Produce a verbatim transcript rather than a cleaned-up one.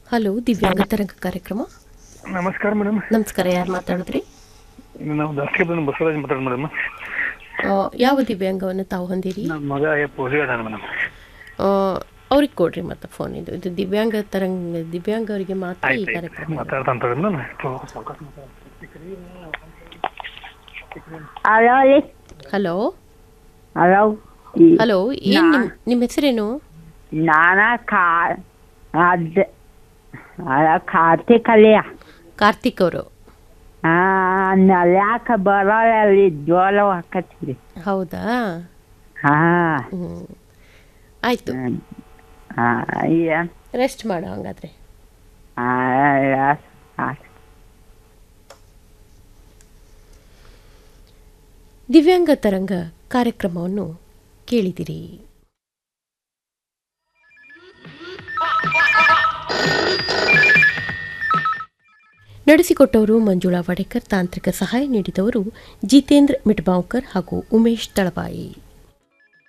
Hello, ದಿವ್ಯಾಂಗ ತರಂಗ ಕಾರ್ಯಕ್ರಮ. ನಮಸ್ಕಾರ ಮೇಡಮ್. ನಮಸ್ಕಾರ, ಯಾರು ಮಾತಾಡಿದ್ರಿ? ನಾವು ದಾಸ್ಕೆ ಬಂದು ಬಸವರಾಜ್ ಮಾತಾಡೋದು ಮೇಡಮ್. ಯಾವ ದಿವ್ಯಾಂಗವನ್ನು ತಾವು ಹೊಂದಿರಿ? ನಮ್ಮ ಮಗ ಪೋಲಿಯೋ ಅದಾನ ಮೇಡಮ್. ಅವ್ರಿಗೆ ಕೊಡ್ರಿ ಮತ್ತೆ ಫೋನ್. ಇದು ಇದು ದಿವ್ಯಾಂಗ ತರಂಗ ದಿವ್ಯಾಂಗ ಅವರಿಗೆ ಮಾತ್ರ ಈ ಕಾರ್ಯಕ್ರಮ. ಮಾತಾಡ್ತಾ ಹಲೋ ಹಲೋ ಹಲೋ ಏನು ನಿಮ್ಮ ನಿಮ್ಮ ಹೆಸರೇನು? ನಾನ ಕಾ ಅದ ಕಾರ್ತಿಕ್ ಅಲ್ಲಿಯ ಕಾರ್ತಿಕ್ ಅವರು. ಹಾಂ, ಯಾಕ ಬರೋಲ್ಲಿ ಜೋಳ ಹಾಕತ್ತೀರಿ? ಹೌದಾ? ಹಾಂ, ಹ್ಞೂ, ಆಯಿತು. ಹಾಂ, ರೆಸ್ಟ್ ಮಾಡು ಹಂಗಾದ್ರೆ. ದಿವ್ಯಾಂಗ ತರಂಗ ಕಾರ್ಯಕ್ರಮವನ್ನು ಕೇಳಿದಿರಿ. ನಡೆಸಿಕೊಟ್ಟವರು ಮಂಜುಳಾ ವಡೇಕರ್. ತಾಂತ್ರಿಕ ಸಹಾಯ ನೀಡಿದವರು ಜಿತೇಂದ್ರ ಮಿಟ್ಬಾಂವ್ಕರ್ ಹಾಗೂ ಉಮೇಶ್ ತಳವಾಯಿ.